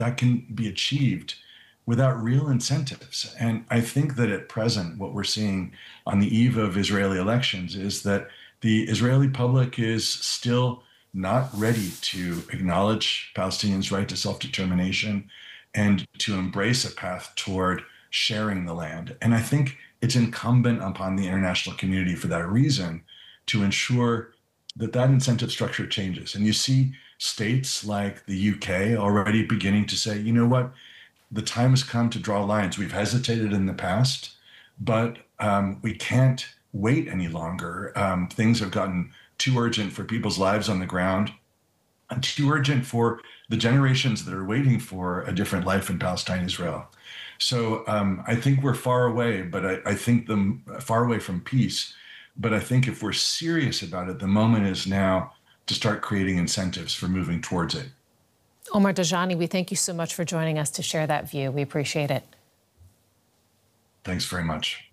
that can be achieved without real incentives. And I think that at present, what we're seeing on the eve of Israeli elections is that the Israeli public is still not ready to acknowledge Palestinians' right to self-determination and to embrace a path toward sharing the land. And I think it's incumbent upon the international community for that reason to ensure that that incentive structure changes. And you see states like the UK already beginning to say, you know what, the time has come to draw lines. We've hesitated in the past, but we can't wait any longer. Things have gotten too urgent for people's lives on the ground and too urgent for the generations that are waiting for a different life in Palestine, Israel. So I think we're far away, but I think far away from peace. But I think if we're serious about it, the moment is now to start creating incentives for moving towards it. Omar Dajani, we thank you so much for joining us to share that view. We appreciate it. Thanks very much.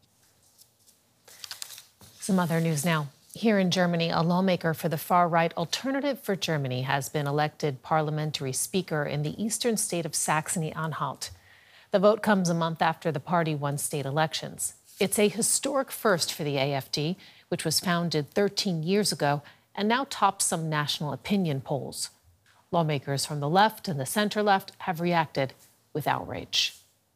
Some other news now. Here in Germany, a lawmaker for the far-right Alternative for Germany has been elected parliamentary speaker in the eastern state of Saxony-Anhalt. The vote comes a month after the party won state elections. It's a historic first for the AfD, which was founded 13 years ago and now tops some national opinion polls. Lawmakers from the left and the center-left have reacted with outrage.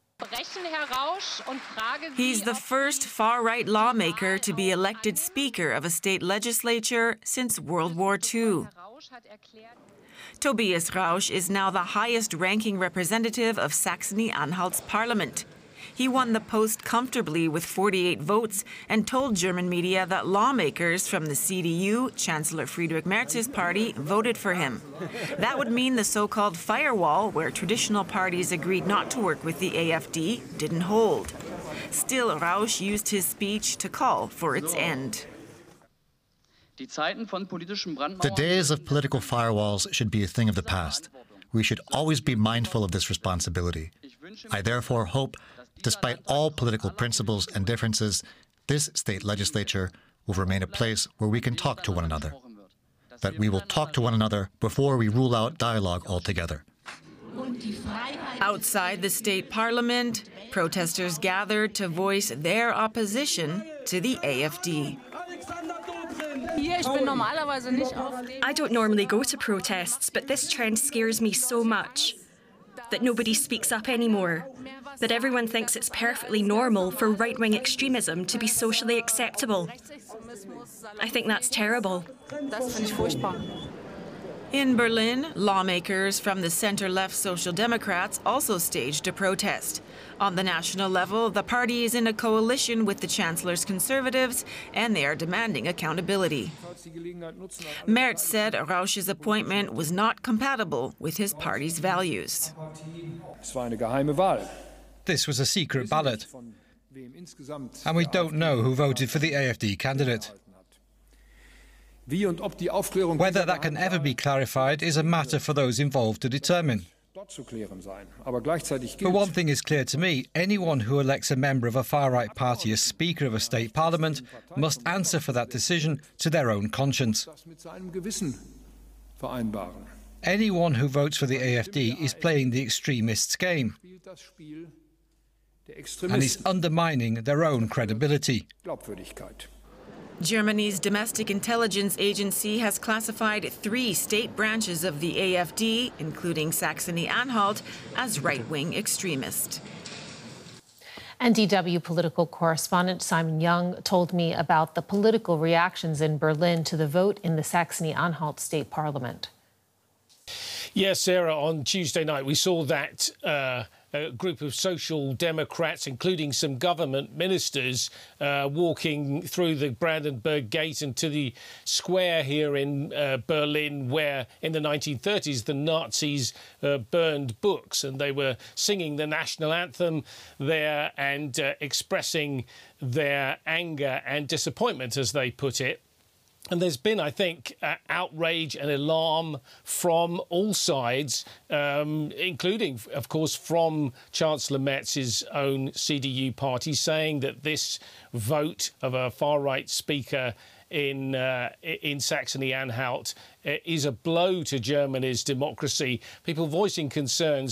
He's the first far-right lawmaker to be elected Speaker of a state legislature since World War II. Tobias Rausch is now the highest-ranking representative of Saxony-Anhalt's parliament. He won the post comfortably with 48 votes and told German media that lawmakers from the CDU, Chancellor Friedrich Merz's party, voted for him. That would mean the so-called firewall, where traditional parties agreed not to work with the AfD, didn't hold. Still, Rausch used his speech to call for its end. The days of political firewalls should be a thing of the past. We should always be mindful of this responsibility. I therefore hope, despite all political principles and differences, this state legislature will remain a place where we can talk to one another. That we will talk to one another before we rule out dialogue altogether. Outside the state parliament, protesters gathered to voice their opposition to the AfD. I don't normally go to protests, but this trend scares me so much. That nobody speaks up anymore. That everyone thinks it's perfectly normal for right-wing extremism to be socially acceptable. I think that's terrible. In Berlin, lawmakers from the center-left Social Democrats also staged a protest. On the national level, the party is in a coalition with the Chancellor's Conservatives, and they are demanding accountability. Merz said Rausch's appointment was not compatible with his party's values. This was a secret ballot, and we don't know who voted for the AfD candidate. Whether that can ever be clarified is a matter for those involved to determine. But one thing is clear to me, anyone who elects a member of a far-right party as Speaker of a state parliament must answer for that decision to their own conscience. Anyone who votes for the AfD is playing the extremists' game and is undermining their own credibility. Germany's domestic intelligence agency has classified 3 state branches of the AfD, including Saxony-Anhalt, as right-wing extremist. And DW political correspondent Simon Young told me about the political reactions in Berlin to the vote in the Saxony-Anhalt state parliament. Yes, Sarah, on Tuesday night we saw that a group of social democrats, including some government ministers, walking through the Brandenburg Gate into the square here in Berlin, where in the 1930s the Nazis burned books, and they were singing the national anthem there and expressing their anger and disappointment, as they put it. And there's been, I think, outrage and alarm from all sides, including, of course, from Chancellor Merz's own CDU party, saying that this vote of a far-right speaker in Saxony-Anhalt is a blow to Germany's democracy. People voicing concerns